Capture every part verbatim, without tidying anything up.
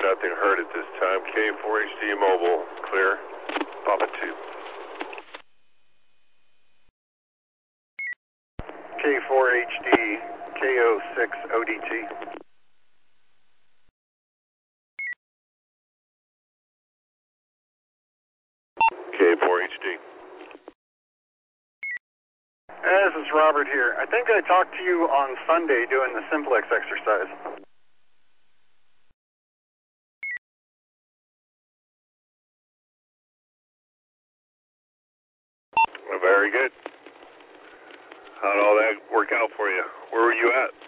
nothing heard at this time. K four H D mobile, clear. Papa two. K four H D, K O six O D T. K four H D. Hey, this is Robert here. I think I talked to you on Sunday doing the simplex exercise. Very good. How'd all that work out for you? Where were you at?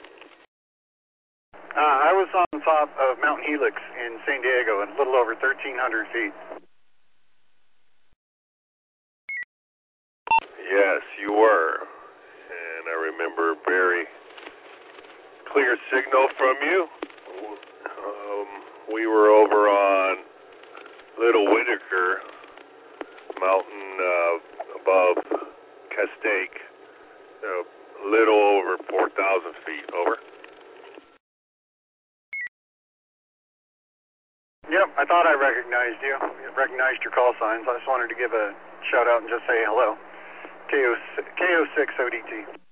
Uh, I was on top of Mount Helix in San Diego at a little over thirteen hundred feet. Yes, you were. And I remember very clear signal from you. Um, we were over on Little Whitaker Mountain uh, above Castaic, a little over four thousand feet. Over. Yep, I thought I recognized you. I recognized your call signs. I just wanted to give a shout out and just say hello. K O six O D T.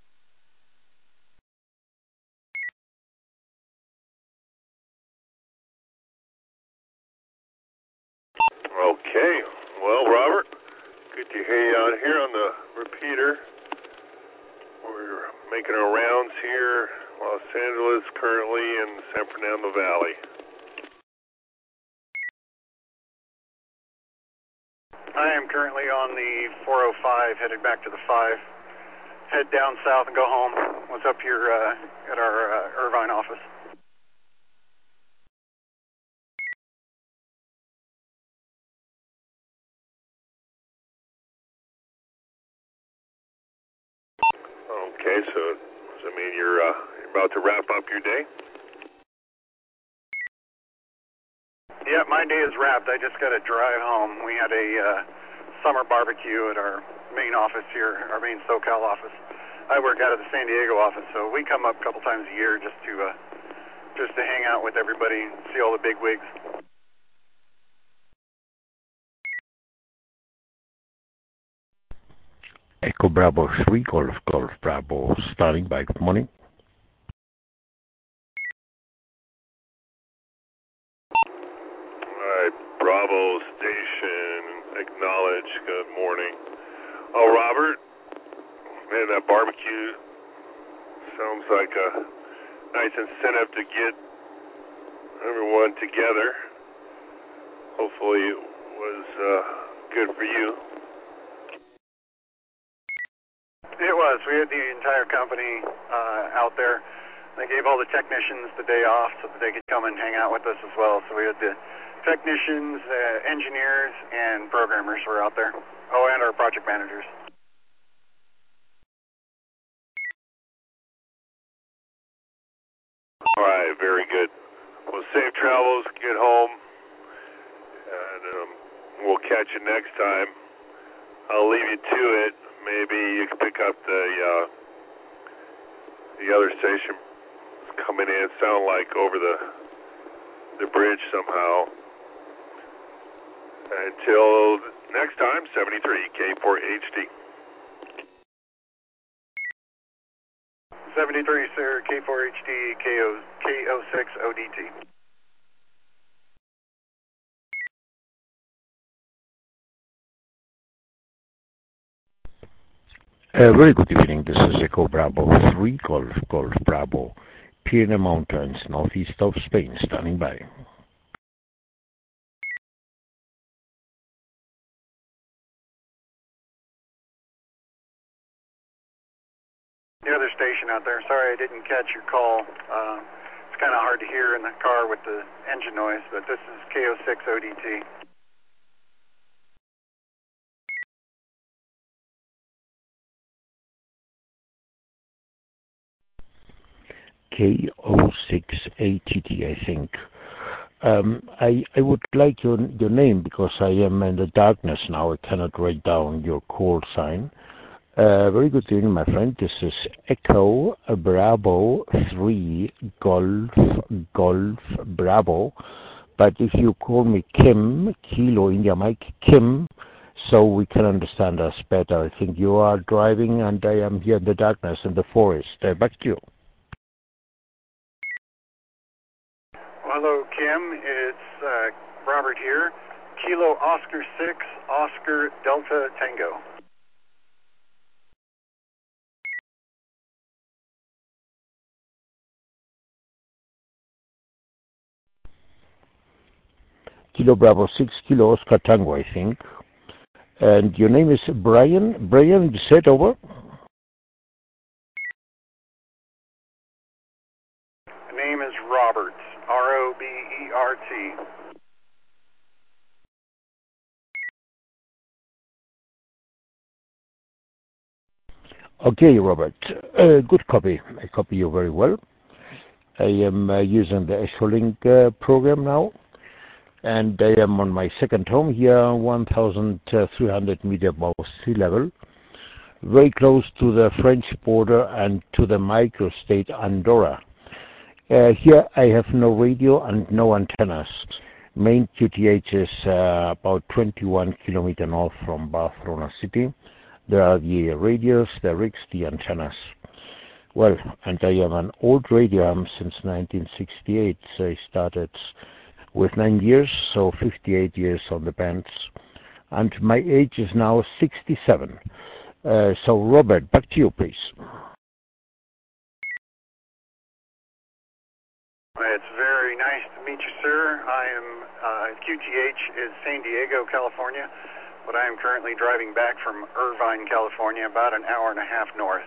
Okay. Well, Robert, good to hear you out here on the repeater. We're making our rounds here, Los Angeles, currently in San Fernando Valley. I am currently on the four oh five, headed back to the five. Head down south and go home. Was up here uh, at our uh, Irvine office. Okay, so does that mean you're, uh, you're about to wrap up your day? Yeah, my day is wrapped. I just got to drive home. We had a uh, summer barbecue at our main office here, our main SoCal office. I work out of the San Diego office, so we come up a couple times a year just to uh, just to hang out with everybody, see all the big wigs. Echo Bravo three, Golf Golf Bravo, starting by. Good morning. All right, Bravo Station, acknowledge, good morning. Oh, Robert, man, that barbecue sounds like a nice incentive to get everyone together. Hopefully it was uh, good for you. It was. We had the entire company uh, out there. They gave all the technicians the day off so that they could come and hang out with us as well. So we had the technicians, uh, engineers, and programmers were out there. Oh, and our project managers. All right, very good. Well, safe travels, get home, and um, we'll catch you next time. I'll leave you to it. Maybe you can pick up the uh, the other station coming in. Sound like over the the bridge somehow. Until next time, seventy-three K four H D. seventy-three, sir. K four H D, K O six O D T. Uh, very good evening. This is Echo Bravo three, Golf Golf Bravo, Pyrenees Mountains, northeast of Spain, standing by. The other station out there. Sorry I didn't catch your call. Uh, it's kind of hard to hear in the car with the engine noise, but this is K O six O D T. K O six A T T, I think. Um, I, I would like your, your name because I am in the darkness now. I cannot write down your call sign. Uh, very good evening, my friend. This is Echo Bravo three, Golf Golf Bravo, But if you call me Kim, Kilo India Mike, Kim, so we can understand us better. I think you are driving and I am here in the darkness in the forest. Uh, back to you. Hello, Kim. It's uh, Robert here. Kilo Oscar six, Oscar Delta Tango. Kilo Bravo six, Kilo Oscar Tango, I think. And your name is Brian. Brian, you said over? The name is Robert, R O B E R T. Okay, Robert. Uh, good copy. I copy you very well. I am uh, using the Echolink uh, program now, and I am on my second home here, one thousand three hundred meters above sea level, very close to the French border and to the microstate Andorra. Uh, here I have no radio and no antennas. Main Q T H is uh, about twenty-one kilometers north from Barcelona city. There are the radios, the rigs, the antennas. Well, and I am an old radio ham since nineteen sixty-eight. So I started with nine years, so fifty-eight years on the bands. And my age is now sixty-seven. Uh, so, Robert, back to you, please. It's very nice to meet you, sir. I am, uh, Q T H is San Diego, California, but I am currently driving back from Irvine, California, about an hour and a half north.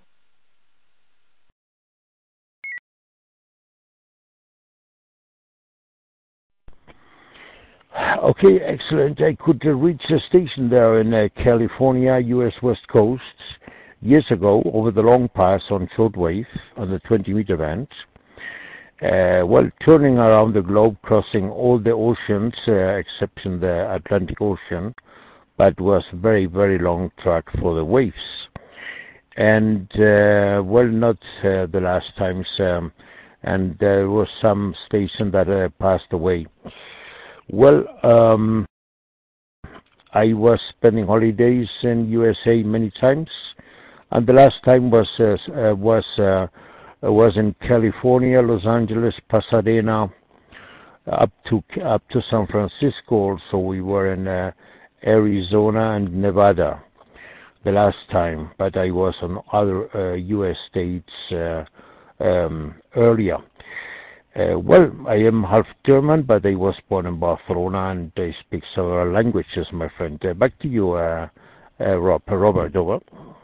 Okay, excellent. I could uh, reach a station there in uh, California, U S West Coast, years ago over the long pass on shortwave on the twenty meter band. Uh, well, turning around the globe, crossing all the oceans, uh, except in the Atlantic Ocean, but was very, very long track for the waves. And, uh, well, not uh, the last times, um, and there was some station that uh, passed away. Well, um, I was spending holidays in U S A many times, and the last time was uh, uh, was uh, was in California, Los Angeles, Pasadena, up to up to San Francisco. Also, we were in uh, Arizona and Nevada the last time, but I was on other uh, U S states uh, um, earlier. Uh, well, I am half German, but I was born in Barcelona and I speak several languages, my friend. Uh, back to you, uh, uh, Rob, uh, Robert, over.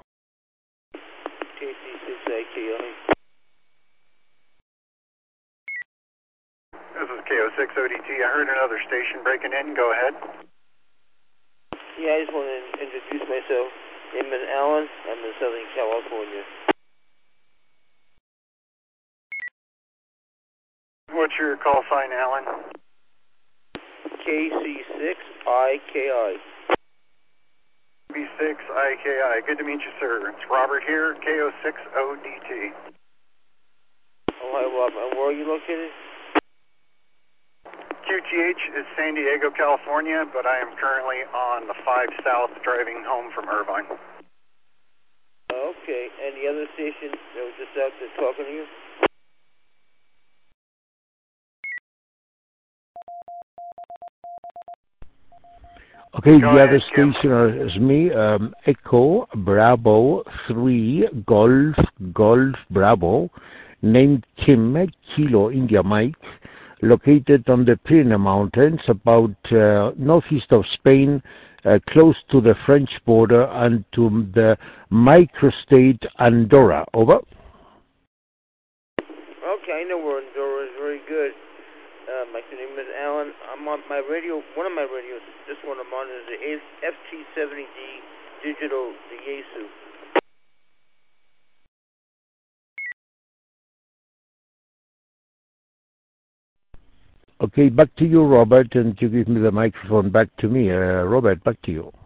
K C six A K I. This is K O six O D T. I heard another station breaking in. Go ahead. Yeah, I just want to introduce myself. My name is Alan. I'm in Southern California. What's your call sign, Alan? K C six I K I. B six I K I. Good to meet you, sir. It's Robert here, K O six O D T. Oh, hi, Rob. And where are you located? Q T H is San Diego, California, but I am currently on the five South driving home from Irvine. Okay. And the other station that was just out there talking to you? Okay, Go the ahead, other Kim. station is me, um, Echo Bravo three Golf Golf Bravo, named Kim, Kilo India Mike, located on the Pyrenees Mountains, about uh, northeast of Spain, uh, close to the French border and to the microstate Andorra. Over. Okay, I know where Andorra is. Very good. Uh, my name is Alan. I'm on my radio. One of my radios, this one I'm on, is the F T seventy D Digital, the Yaesu. Okay, back to you, Robert, and you give me the microphone back to me. Uh, Robert, back to you.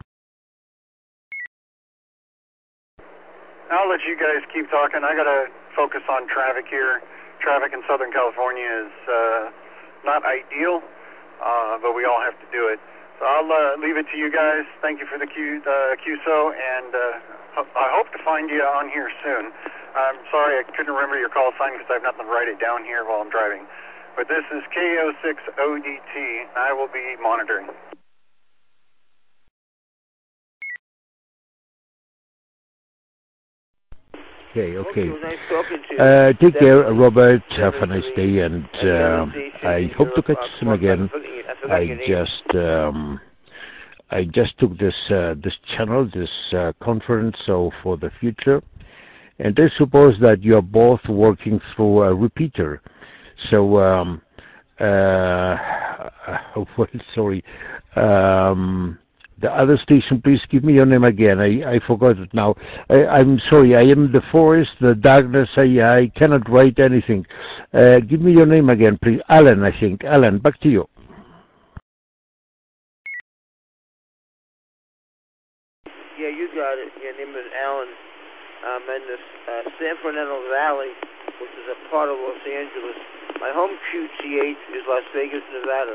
I'll let you guys keep talking. I got to focus on traffic here. Traffic in Southern California is uh, not ideal, uh, but we all have to do it. So I'll uh, leave it to you guys. Thank you for the Q, uh, Q S O, and uh, I hope to find you on here soon. I'm sorry I couldn't remember your call sign because I have nothing to write it down here while I'm driving. But this is K O six O D T, and I will be monitoring. Okay, okay. Okay, it was nice talking to you. Uh, take care, Definitely. Robert. Have a Definitely. nice day, and And uh, Definitely I Station hope to Europe, catch uh, you soon Mark, I again. forgot your- I forgot I your name. just um, I just took this uh, this channel, this uh, conference, so for the future, and I suppose that you are both working through a repeater. So, um, uh, well, sorry. Um, The other station, please give me your name again. I, I forgot it now. I, I'm sorry. I am in the forest, the darkness. I, I cannot write anything. Uh, give me your name again, please. Alan, I think. Alan, back to you. Yeah, you got it. Your name is Alan. I'm in the uh, San Fernando Valley, which is a part of Los Angeles. My home Q T H is Las Vegas, Nevada.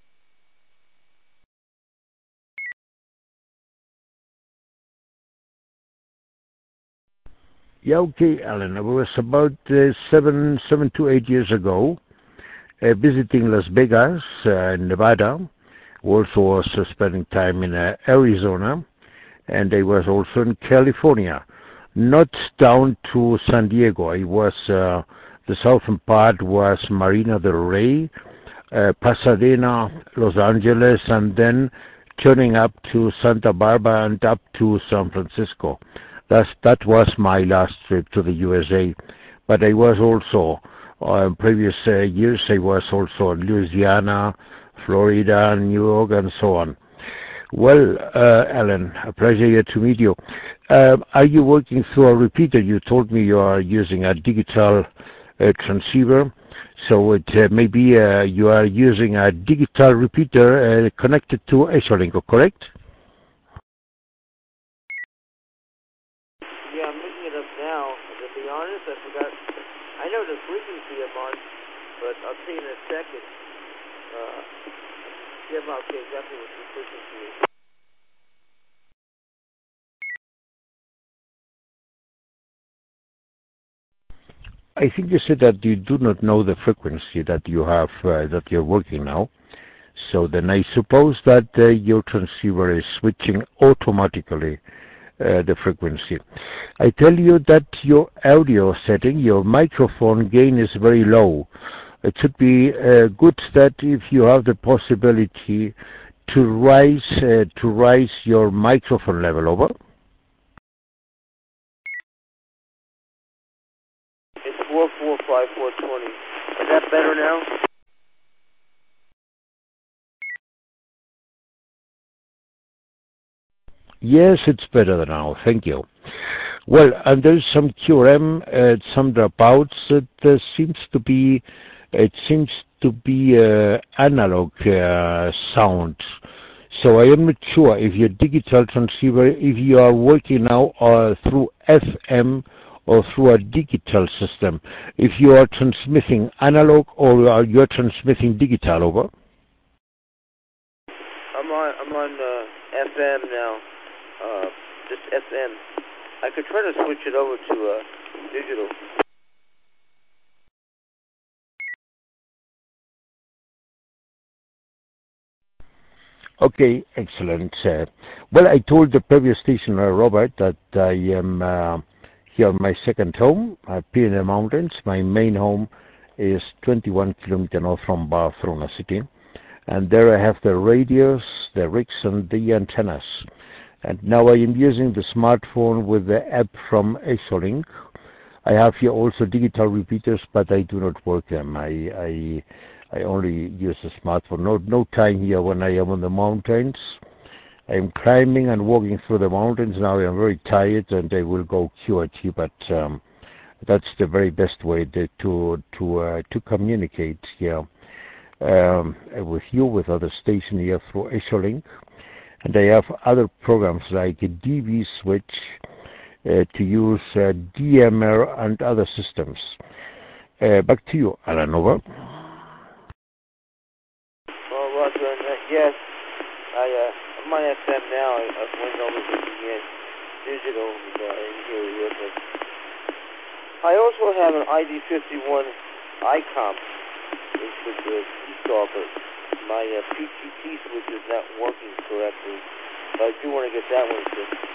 Yeah, okay, Alan. It was about uh, seven, seven to eight years ago, uh, visiting Las Vegas, uh, Nevada. Also was uh, spending time in uh, Arizona, and I was also in California. Not down to San Diego. I was uh, the southern part was Marina del Rey, uh, Pasadena, Los Angeles, and then turning up to Santa Barbara and up to San Francisco. That's, that was my last trip to the U S A. But I was also, uh, previous uh, years, I was also in Louisiana, Florida, New York, and so on. Well, uh, Alan, a pleasure to meet you. Uh, are you working through a repeater? You told me you are using a digital uh, transceiver, so it uh, maybe uh, you are using a digital repeater uh, connected to Echolingo, correct? Yeah, I'm looking it up now. To be honest, I forgot. I know the frequency I'm on, but I'll tell you in a second. Uh, yeah, I'll tell you exactly what the frequency is. I think you said that you do not know the frequency that you have, uh, that you're working now. So then I suppose that uh, your transceiver is switching automatically uh, the frequency. I tell you that your audio setting, your microphone gain is very low. It should be uh, good that if you have the possibility to rise uh, to rise your microphone level over. It's four four five four twenty. Is that better now? Yes, it's better now. Thank you. Well, and there's some Q R M, uh, some dropouts. It uh, seems to be, it seems to be uh, analog uh, sound. So I am not sure if your digital transceiver, if you are working now uh, through F M or through a digital system, if you are transmitting analog or are you transmitting digital over. I'm on. I'm on uh, F M now. Uh, just F M. I could try to switch it over to uh, digital. Okay, excellent. Uh, well, I told the previous station, uh, Robert, that I am uh, here on my second home, uh, Pyrenees Mountains. My main home is twenty-one kilometers north from Barcelona City. And there I have the radios, the rigs, and the antennas. And now I am using the smartphone with the app from Echolink. I have here also digital repeaters, but I do not work them. I I, I only use the smartphone. No, no time here when I am on the mountains. I am climbing and walking through the mountains. Now I am very tired and I will go Q R T, but um, that's the very best way to to to, uh, to communicate here um, with you, with other stations here through Echolink. And I have other programs like D V Switch uh, to use uh, D M R and other systems. Uh, back to you, Alan, over. Yes. I, uh, I'm on F M now. I, I went over to the digital, and uh, I didn't hear it yet, but I also have an I D fifty-one I COM, which was uh, installed, but my uh, P T T switch is not working correctly. So I do want to get that one fixed.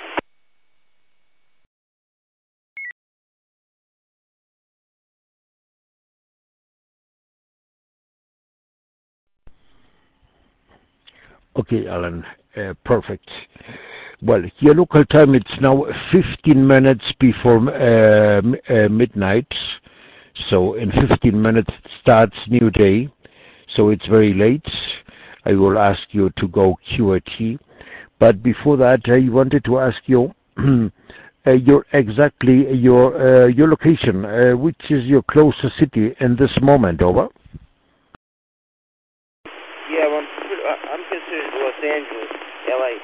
Okay, Alan, uh, perfect. Well, your local time, it's now fifteen minutes before uh, uh, midnight. So in fifteen minutes starts new day. So it's very late. I will ask you to go Q A T. But before that, I wanted to ask you uh, your exactly your uh, your location, uh, which is your closest city in this moment, over? Yeah, well, I'm, I'm considered Los Angeles, L A.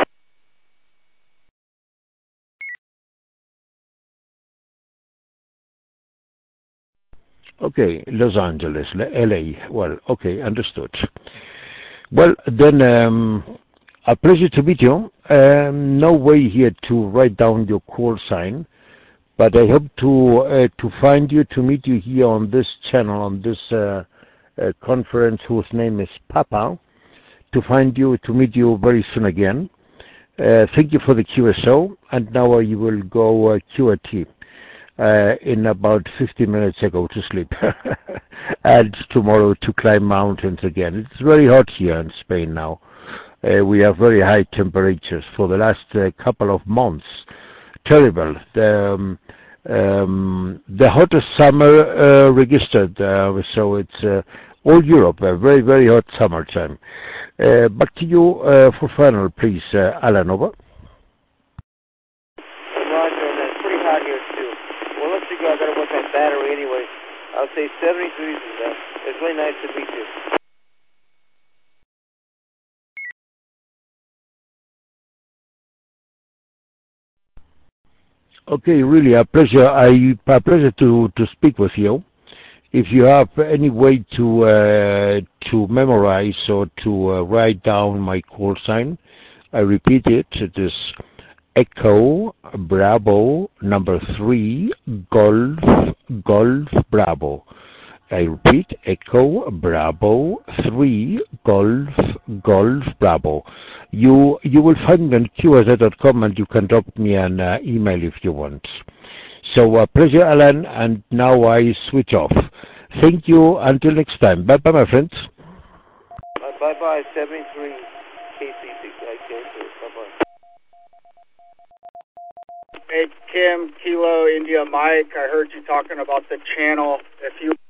Okay, Los Angeles, L A. Well, okay, understood. Well, then, um, a pleasure to meet you. Um, no way here to write down your call sign, but I hope to uh, to find you, to meet you here on this channel, on this uh, uh, conference, whose name is Papa, to find you, to meet you very soon again. Uh, thank you for the Q S O, and now you will go uh, Q A T. Uh, in about fifty minutes I go to sleep. And tomorrow to climb mountains again. It's very hot here in Spain now. Uh, we have very high temperatures for the last uh, couple of months. Terrible. The, um, um, the hottest summer uh, registered. Uh, so it's uh, all Europe, a very, very hot summertime. Uh, back to you uh, for final, please, uh, Alan, over. I gotta watch my battery anyway. I'll say seventy-three. Uh, it's really nice to meet you. Okay, really a pleasure. I a pleasure to to speak with you. If you have any way to uh, to memorize or to uh, write down my call sign, I repeat it. It is Echo Bravo number three Golf Golf Bravo. I repeat, Echo Bravo three Golf Golf Bravo. You you will find me on Q S A dot com, and you can drop me an uh, email if you want. So uh, pleasure, Alan, and now I switch off. Thank you. Until next time. Bye bye, my friends. Uh, bye bye. seventy-three K C six I K. Bye bye. Hey, Kim, Kilo, India, Mike, I heard you talking about the channel. If you